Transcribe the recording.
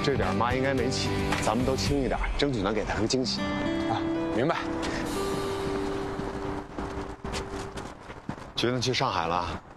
这点妈应该没起，咱们都轻一点，争取能给她个惊喜。 啊，明白。 决定去上海了。